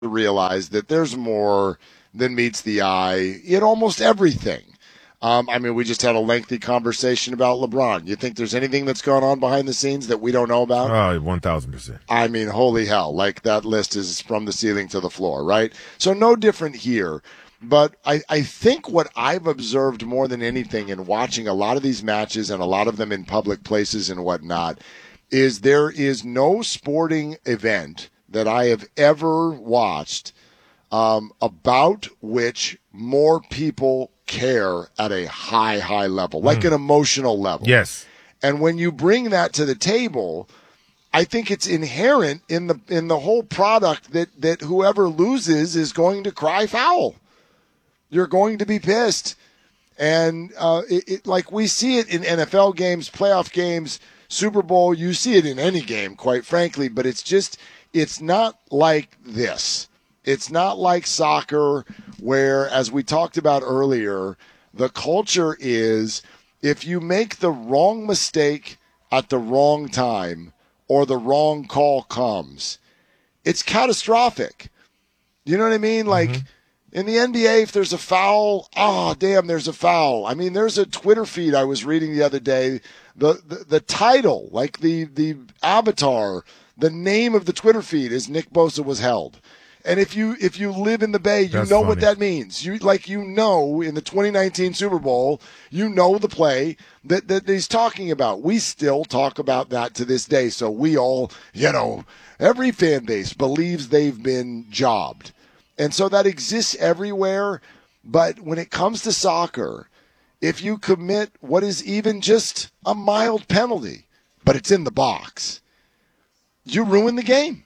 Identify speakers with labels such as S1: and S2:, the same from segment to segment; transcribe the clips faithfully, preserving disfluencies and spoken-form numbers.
S1: realize that there's more than meets the eye in almost everything. Um, I mean, we just had a lengthy conversation about LeBron. You think there's anything that's going on behind the scenes that we don't know about?
S2: Oh, one thousand percent.
S1: I mean, holy hell. Like, that list is from the ceiling to the floor, right? So no different here. But I, I think what I've observed more than anything in watching a lot of these matches and a lot of them in public places and whatnot is there is no sporting event that I have ever watched um, about which more people care at a high, high level, like mm. an emotional level.
S2: Yes.
S1: And when you bring that to the table, I think it's inherent in the in the whole product that, that whoever loses is going to cry foul. You're going to be pissed. And uh, it, it, like we see it in N F L games, playoff games, Super Bowl, you see it in any game, quite frankly, but it's just, it's not like this. It's not like soccer where, as we talked about earlier, the culture is if you make the wrong mistake at the wrong time or the wrong call comes, it's catastrophic. You know what I mean? Like mm-hmm. in the N B A, if there's a foul, oh, damn, there's a foul. I mean, there's a Twitter feed I was reading the other day. The, the, the title, like the, the avatar, the name of the Twitter feed is Nick Bosa was held. And if you if you live in the Bay, you That's know funny. What that means. You like you know in the twenty nineteen Super Bowl, you know the play that, that he's talking about. We still talk about that to this day. So we all, you know, every fan base believes they've been jobbed. And so that exists everywhere. But when it comes to soccer, if you commit what is even just a mild penalty, but it's in the box, you ruin the game.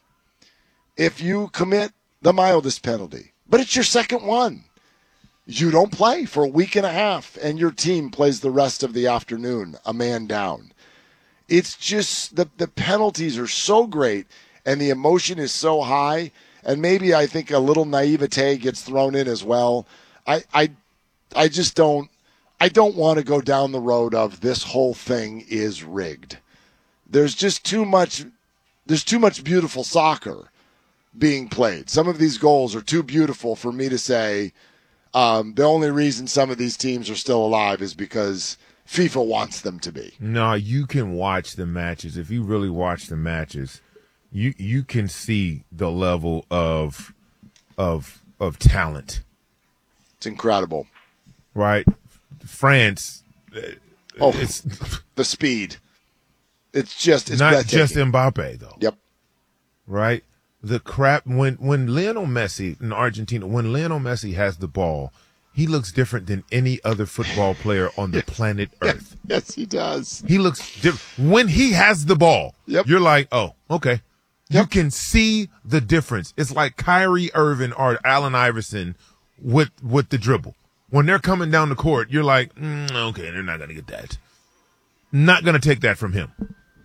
S1: If you commit the mildest penalty, but it's your second one, you don't play for a week and a half, and your team plays the rest of the afternoon, a man down. It's just the, the penalties are so great, and the emotion is so high, and maybe I think a little naivete gets thrown in as well. I I, I just don't I don't want to go down the road of this whole thing is rigged. There's just too much there's too much beautiful soccer being played. Some of these goals are too beautiful for me to say um, the only reason some of these teams are still alive is because FIFA wants them to be.
S2: No, you can watch the matches. If you really watch the matches, you you can see the level of of of talent.
S1: It's incredible.
S2: Right? France.
S1: Oh, it's the speed. It's just it's
S2: not just Mbappe though.
S1: Yep.
S2: Right? The crap when when Lionel Messi in Argentina, when Lionel Messi has the ball, he looks different than any other football player on the planet Earth.
S1: Yes, he does.
S2: He looks different when he has the ball.
S1: Yep.
S2: You're like, oh, okay.
S1: Yep.
S2: You can see the difference. It's like Kyrie Irving or Allen Iverson with with the dribble. When they're coming down the court, you're like, mm, okay, they're not gonna get that. Not gonna take that from him.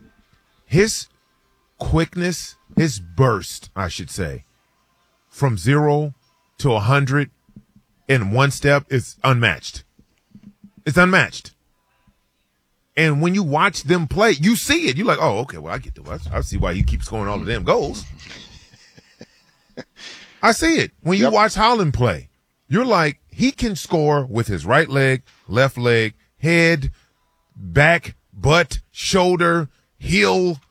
S2: His quickness. His burst, I should say, from zero to a hundred in one step is unmatched. It's unmatched. And when you watch them play, you see it. You're like, oh, okay, well, I get the I see why he keeps scoring all the damn goals. I see it. When you yep. watch Haaland play, you're like, he can score with his right leg, left leg, head, back, butt, shoulder, heel.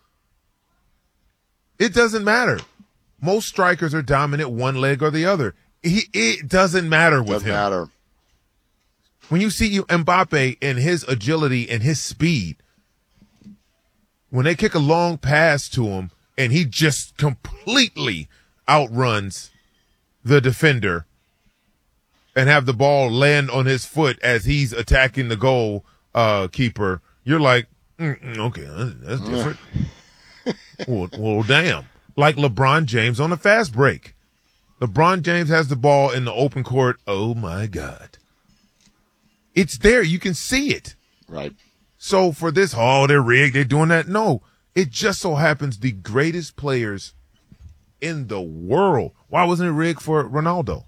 S2: It doesn't matter. Most strikers are dominant one leg or the other. He, it doesn't matter with
S1: doesn't
S2: him.
S1: Doesn't matter.
S2: When you see you Mbappe and his agility and his speed, when they kick a long pass to him and he just completely outruns the defender and have the ball land on his foot as he's attacking the goal uh, keeper, you're like, mm, okay, that's different. well, well, damn. Like LeBron James on a fast break. LeBron James has the ball in the open court. Oh, my God. It's there. You can see it.
S1: Right.
S2: So for this, oh, they're rigged. They're doing that. No, it just so happens the greatest players in the world. Why wasn't it rigged for Ronaldo?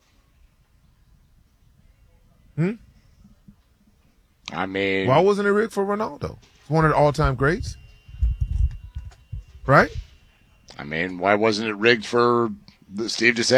S2: Hmm?
S1: I mean.
S2: Why wasn't it rigged for Ronaldo? He's one of the all-time greats. Right?
S1: I mean, why wasn't it rigged for Steve just